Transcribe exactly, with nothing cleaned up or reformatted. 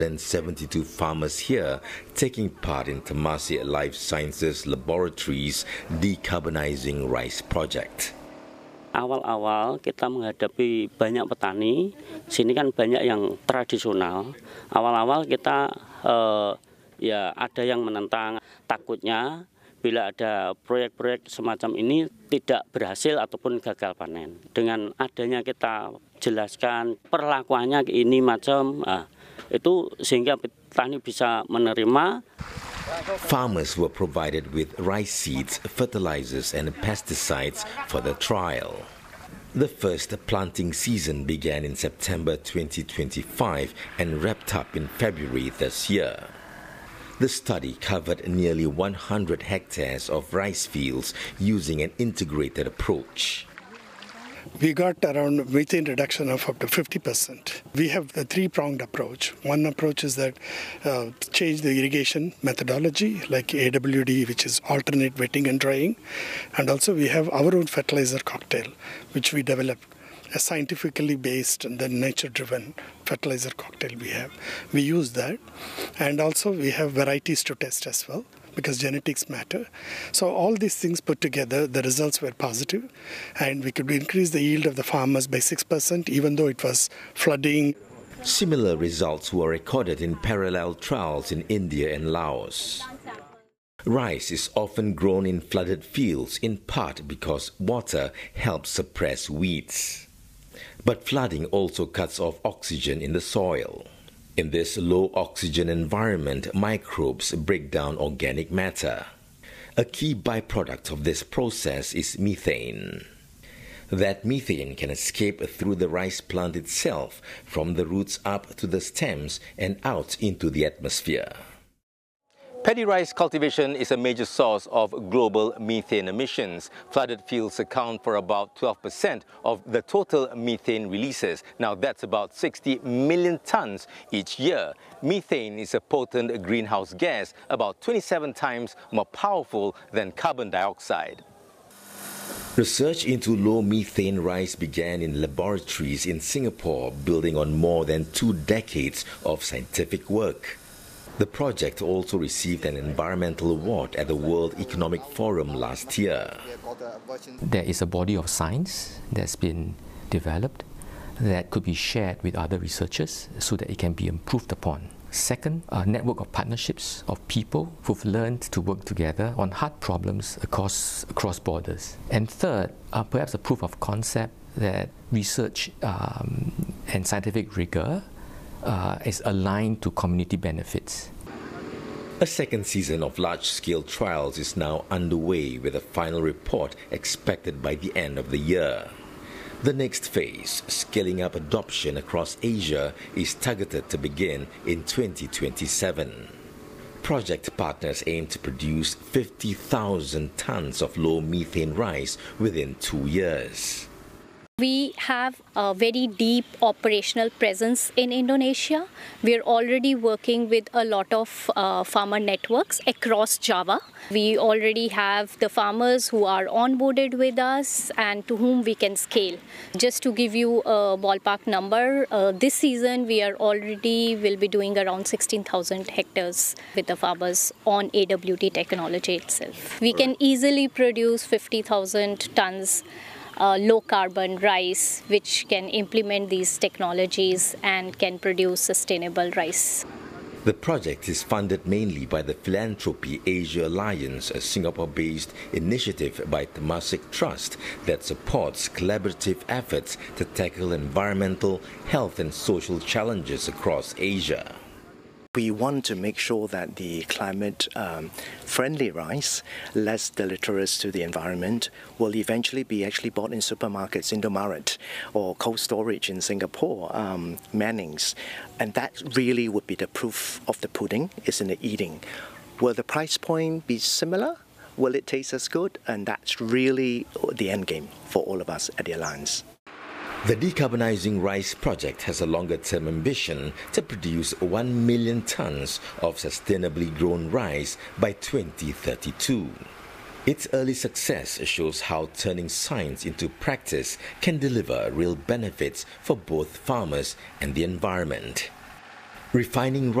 and seventy-two farmers here taking part in Temasek Life Sciences Laboratories Decarbonizing Rice Project. Awal-awal kita menghadapi banyak petani, sini kan banyak yang tradisional. Awal-awal kita eh, ya ada yang menentang, takutnya bila ada proyek-proyek semacam ini tidak berhasil ataupun gagal panen. Dengan adanya kita jelaskan perlakuannya ini macam, ah, itu sehingga petani bisa menerima. Farmers were provided with rice seeds, fertilizers and pesticides for the trial. The first planting season began in September twenty twenty-five and wrapped up in February this year. The study covered nearly one hundred hectares of rice fields using an integrated approach. We got around methane reduction of up to fifty percent. We have the three-pronged approach. One approach is that uh, change the irrigation methodology, like A W D, which is alternate wetting and drying. And also we have our own fertilizer cocktail, which we developed, a scientifically based and then nature-driven fertilizer cocktail we have. We use that. And also we have varieties to test as well, because genetics matter. So all these things put together, the results were positive, and we could increase the yield of the farmers by six percent, even though it was flooding. Similar results were recorded in parallel trials in India and Laos. Rice is often grown in flooded fields, in part because water helps suppress weeds. But flooding also cuts off oxygen in the soil. In this low-oxygen environment, microbes break down organic matter. A key byproduct of this process is methane. That methane can escape through the rice plant itself, from the roots up to the stems and out into the atmosphere. Paddy rice cultivation is a major source of global methane emissions. Flooded fields account for about twelve percent of the total methane releases. Now that's about sixty million tons each year. Methane is a potent greenhouse gas, about twenty-seven times more powerful than carbon dioxide. Research into low methane rice began in laboratories in Singapore, building on more than two decades of scientific work. The project also received an environmental award at the World Economic Forum last year. There is a body of science that's been developed that could be shared with other researchers so that it can be improved upon. Second, a network of partnerships of people who've learned to work together on hard problems across, across borders. And third, uh, perhaps a proof of concept that research um, and scientific rigor Uh, is aligned to community benefits. A second season of large-scale trials is now underway, with a final report expected by the end of the year. The next phase, scaling up adoption across Asia, is targeted to begin in twenty twenty-seven. Project partners aim to produce fifty thousand tons of low methane rice within two years. We have a very deep operational presence in Indonesia. We're already working with a lot of uh, farmer networks across Java. We already have the farmers who are onboarded with us and to whom we can scale. Just to give you a ballpark number, uh, this season we are already will be doing around sixteen thousand hectares with the farmers on A W D technology itself. We can easily produce fifty thousand tons Uh, low-carbon rice, which can implement these technologies and can produce sustainable rice. The project is funded mainly by the Philanthropy Asia Alliance, a Singapore-based initiative by Temasek Trust that supports collaborative efforts to tackle environmental, health and social challenges across Asia. We want to make sure that the climate-friendly um, rice, less deleterious to the environment, will eventually be actually bought in supermarkets, Indomaret, or cold storage in Singapore, um, Mannings. And that really would be the proof of the pudding, is in the eating. Will the price point be similar? Will it taste as good? And that's really the end game for all of us at the Alliance. The Decarbonizing Rice project has a longer-term ambition to produce one million tons of sustainably grown rice by twenty thirty-two. Its early success shows how turning science into practice can deliver real benefits for both farmers and the environment. Refining